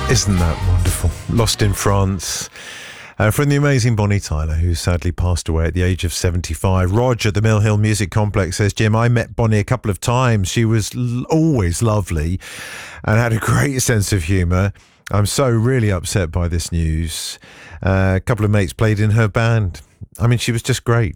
Isn't that wonderful? Lost in France. From the amazing Bonnie Tyler, who sadly passed away at the age of 75. Rog at the Mill Hill Music Complex says, Jim, I met Bonnie a couple of times. She was always lovely and had a great sense of humour. I'm so really upset by this news. A couple of mates played in her band. I mean, she was just great.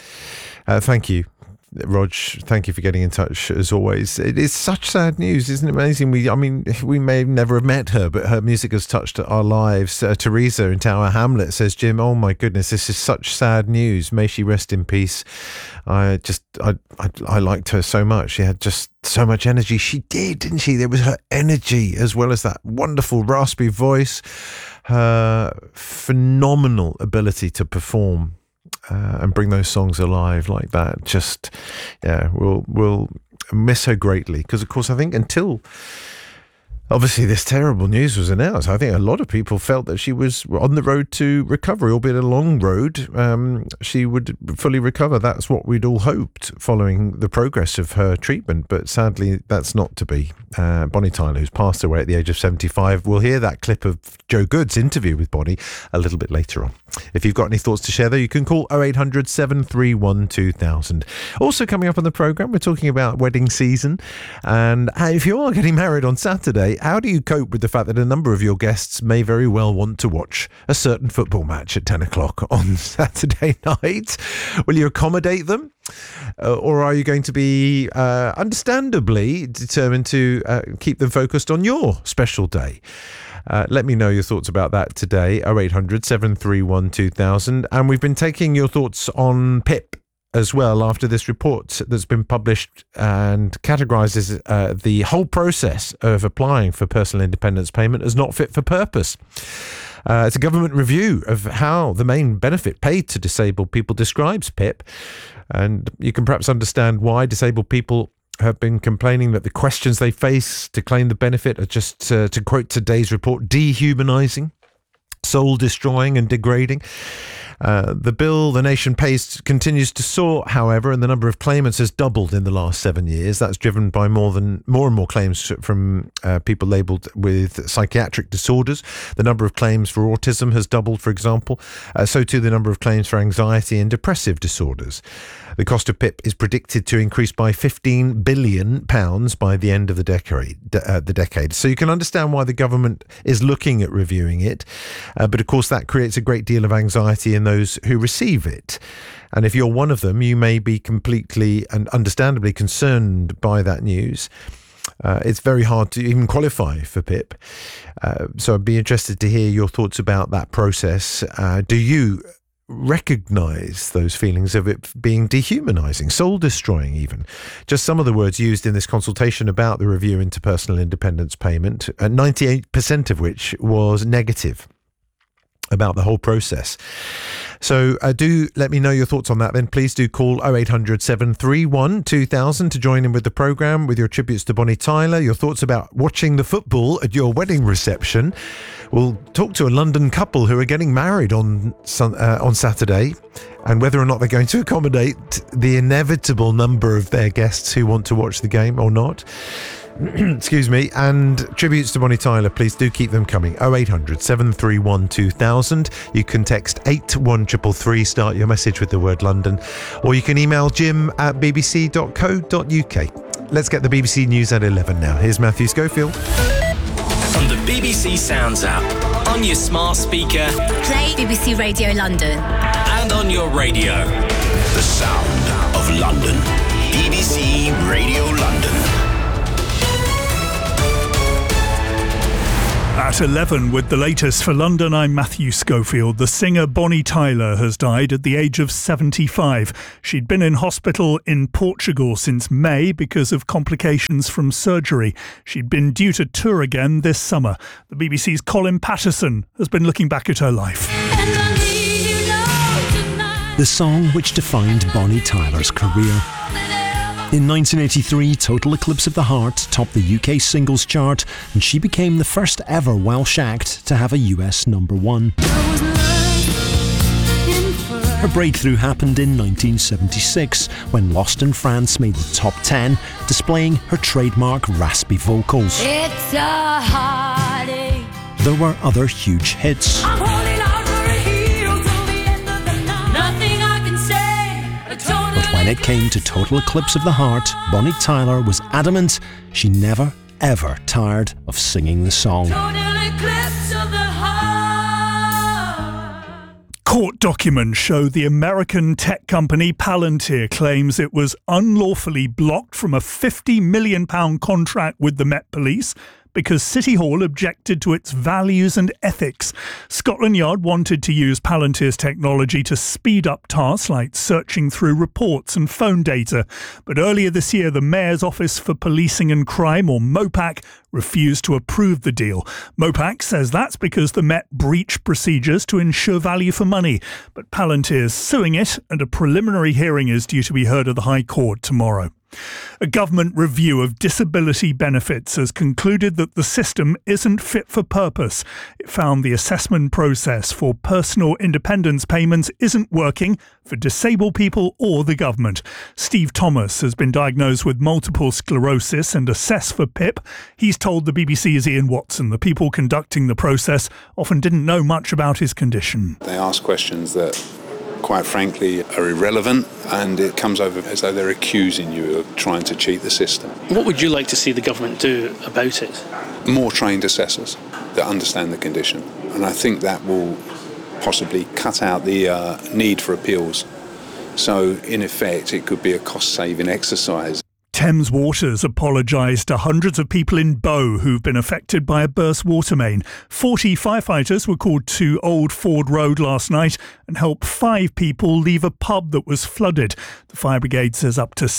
Thank you, Rog. Thank you for getting in touch, as always. It is such sad news, isn't it amazing? We may never have met her, but her music has touched our lives. Teresa in Tower Hamlet says, Jim, oh my goodness, this is such sad news. May she rest in peace. I liked her so much. She had just so much energy. She did, didn't she? There was her energy, as well as that wonderful raspy voice, her phenomenal ability to perform. And bring those songs alive like that. Just, yeah, we'll miss her greatly. Because, of course, I think until obviously this terrible news was announced, I think a lot of people felt that she was on the road to recovery, albeit a long road. She would fully recover. That's what we'd all hoped following the progress of her treatment. But sadly, that's not to be. Bonnie Tyler, who's passed away at the age of 75. We'll hear that clip of Joe Good's interview with Bonnie a little bit later on. If you've got any thoughts to share, though, you can call 0800 731 2000. Also coming up on the programme, we're talking about wedding season. And if you are getting married on Saturday, how do you cope with the fact that a number of your guests may very well want to watch a certain football match at 10 o'clock on Saturday night? Will you accommodate them? Or are you going to be understandably determined to keep them focused on your special day? Let me know your thoughts about that today, 0800 731 2000. And we've been taking your thoughts on PIP as well after this report that's been published and categorises the whole process of applying for personal independence payment as not fit for purpose. It's a government review of how the main benefit paid to disabled people describes PIP. And you can perhaps understand why disabled people have been complaining that the questions they face to claim the benefit are just, to quote today's report, dehumanising, soul-destroying and degrading. The bill the nation pays continues to soar, however, and the number of claimants has doubled in the last 7 years. That's driven by more and more claims from people labelled with psychiatric disorders. The number of claims for autism has doubled, for example. So too the number of claims for anxiety and depressive disorders. The cost of PIP is predicted to increase by £15 billion by the end of the decade. So you can understand why the government is looking at reviewing it. But of course, that creates a great deal of anxiety in those who receive it. And if you're one of them, you may be completely and understandably concerned by that news. It's very hard to even qualify for PIP. So I'd be interested to hear your thoughts about that process. Do you recognise those feelings of it being dehumanising, soul-destroying even? Just some of the words used in this consultation about the review into personal independence payment, 98% of which was negative about the whole process. So do let me know your thoughts on that then. Please do call 0800 731 2000 to join in with the programme with your tributes to Bonnie Tyler, your thoughts about watching the football at your wedding reception. We'll talk to a London couple who are getting married on Saturday and whether or not they're going to accommodate the inevitable number of their guests who want to watch the game or not. Excuse me. And tributes to Bonnie Tyler, please do keep them coming. 0800 731 2000. You can text 81333, start your message with the word London, or you can email jim@bbc.co.uk. Let's get the BBC News at 11 now. Here's Matthew Schofield. From the BBC Sounds app, on your smart speaker, play BBC Radio London, and on your radio. The sound of London. BBC Radio London. At 11 with the latest for London, I'm Matthew Schofield. The singer Bonnie Tyler has died at the age of 75. She'd been in hospital in Portugal since May because of complications from surgery. She'd been due to tour again this summer. The BBC's Colin Patterson has been looking back at her life. The song which defined Bonnie Tyler's career. In 1983, Total Eclipse of the Heart topped the UK singles chart, and she became the first ever Welsh act to have a US #1. Her breakthrough happened in 1976, when Lost in France made the top 10, displaying her trademark raspy vocals. It's a heartache there were other huge hits. I'm holding out for a hero till the end of the night. Nothing I can say. But when it came to Total Eclipse of the Heart, Bonnie Tyler was adamant she never, ever tired of singing the song. Total eclipse of the heart. Court documents show the American tech company Palantir claims it was unlawfully blocked from a £50 million contract with the Met Police because City Hall objected to its values and ethics. Scotland Yard wanted to use Palantir's technology to speed up tasks like searching through reports and phone data. But earlier this year, the Mayor's Office for Policing and Crime, or MOPAC, refused to approve the deal. MOPAC says that's because the Met breached procedures to ensure value for money. But Palantir's suing it, and a preliminary hearing is due to be heard at the High Court tomorrow. A government review of disability benefits has concluded that the system isn't fit for purpose. It found the assessment process for personal independence payments isn't working for disabled people or the government. Steve Thomas has been diagnosed with multiple sclerosis and assessed for PIP. He's told the BBC's Ian Watson the people conducting the process often didn't know much about his condition. They ask questions that, quite frankly, are irrelevant, and it comes over as though they're accusing you of trying to cheat the system. What would you like to see the government do about it? More trained assessors that understand the condition, and I think that will possibly cut out the need for appeals. So, in effect, it could be a cost-saving exercise. Thames Waters apologised to hundreds of people in Bow who've been affected by a burst water main. 40 firefighters were called to Old Ford Road last night and helped 5 people leave a pub that was flooded. The fire brigade says up to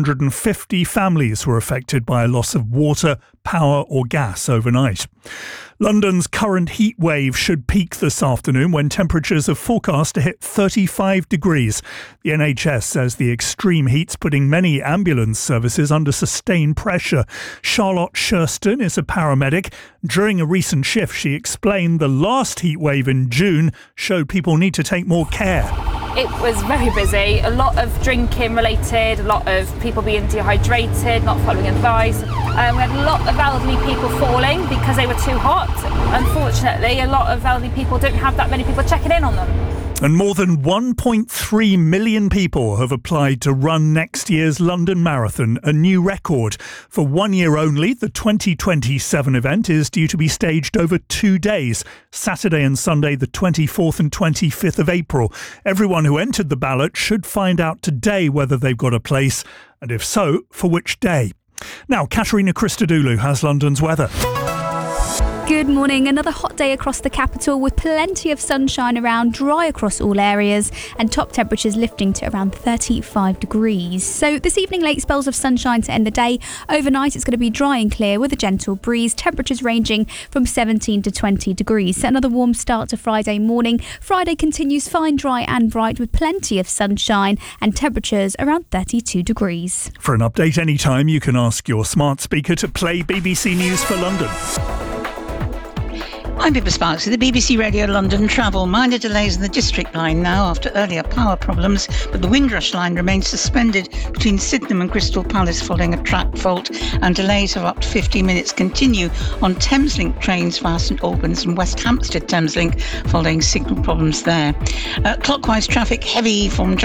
650 families were affected by a loss of water, power or gas overnight. London's current heat wave should peak this afternoon when temperatures are forecast to hit 35 degrees. The NHS says the extreme heat's putting many ambulance services under sustained pressure. Charlotte Shurston is a paramedic. During a recent shift, she explained the last heat wave in June showed people need to take more care. It was very busy, a lot of drinking related, a lot of people being dehydrated, not following advice. We had a lot of elderly people falling because they were too hot. Unfortunately, a lot of elderly people don't have that many people checking in on them. And more than 1.3 million people have applied to run next year's London Marathon, a new record. For 1 year only, the 2027 event is due to be staged over 2 days, Saturday and Sunday, the 24th and 25th of April. Everyone who entered the ballot should find out today whether they've got a place, and if so, for which day. Now, Katerina Christodoulou has London's weather. Good morning. Another hot day across the capital with plenty of sunshine around, dry across all areas and top temperatures lifting to around 35 degrees. So this evening, late spells of sunshine to end the day. Overnight, it's going to be dry and clear with a gentle breeze. Temperatures ranging from 17 to 20 degrees. So another warm start to Friday morning. Friday continues fine, dry and bright with plenty of sunshine and temperatures around 32 degrees. For an update anytime, you can ask your smart speaker to play BBC News for London. I'm Pippa Sparks with the BBC Radio London travel. Minor delays in the District line now after earlier power problems, but the Windrush line remains suspended between Sydenham and Crystal Palace following a track fault, and delays of up to 50 minutes continue on Thameslink trains via St Albans and West Hampstead Thameslink following signal problems there. Clockwise traffic heavy from